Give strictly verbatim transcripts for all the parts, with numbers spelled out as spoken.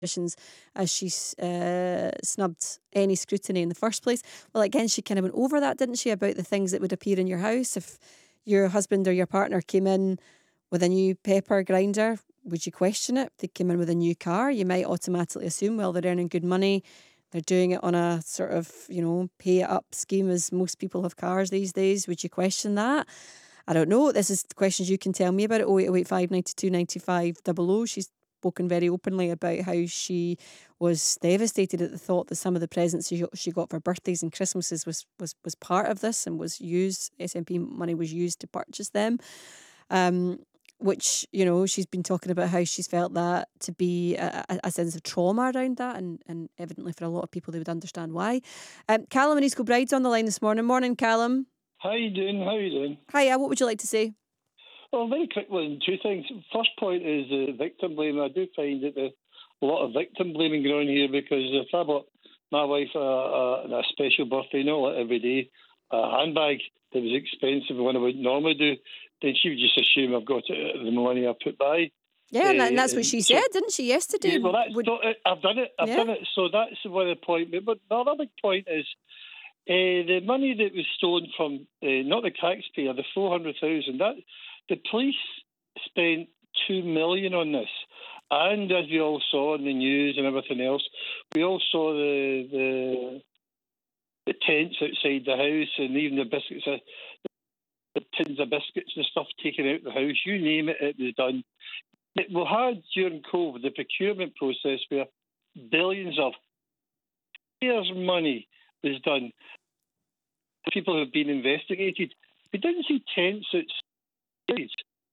positions as she uh, snubbed any scrutiny in the first place. Well, again, she kind of went over that, didn't she, about the things that would appear in your house. If your husband or your partner came in with a new pepper grinder, would you question it? If they came in with a new car, you might automatically assume, well, they're earning good money. They're doing it on a sort of, you know, pay it up scheme as most people have cars these days. Would you question that? I don't know. This is questions you can tell me about it. oh eight oh eight five nine two nine five double oh. She's spoken very openly about how she was devastated at the thought that some of the presents she, she got for birthdays and Christmases was, was, was part of this and was used, S N P money was used to purchase them. Um, which, you know, she's been talking about how she's felt that to be a, a, a sense of trauma around that, and, and evidently for a lot of people they would understand why. Um, Callum and East Kilbride's on the line this morning. Morning, Callum. How you doing? How you doing? Hiya, what would you like to say? Well, very quickly, two things. First point is uh, victim blaming. I do find that there's a lot of victim blaming going on here, because if I bought my wife a, a, a special birthday, not like every day, a handbag that was expensive than what I would normally do, then she would just assume I've got it, the money I put by. Yeah, and, that, and that's what she so, said, didn't she, yesterday? Yeah, well, that's, would... so, I've done it. I've yeah. done it. So that's one of the point. But the other big point is uh, the money that was stolen from uh, not the taxpayer, the four hundred thousand. That the police spent two million on this, and as we all saw in the news and everything else, we all saw the the, the tents outside the house, and even the biscuits. Uh, the tins of biscuits and stuff taken out of the house, you name it, it was done. We had during COVID the procurement process where billions of payers' money was done. People have been investigated. We didn't see tents outside.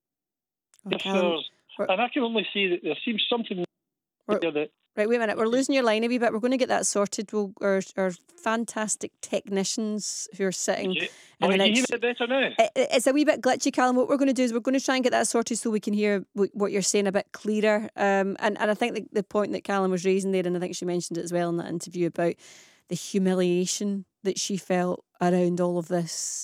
Okay. And I can only see that there seems something there that. Right, wait a minute. We're losing your line a wee bit. We're going to get that sorted. We'll, our, our fantastic technicians who are sitting. Yeah. Oh, you hear it better now? It, it's a wee bit glitchy, Callum. What we're going to do is we're going to try and get that sorted so we can hear what you're saying a bit clearer. Um, and, and I think the, the point that Callum was raising there, and I think she mentioned it as well in that interview, about the humiliation that she felt around all of this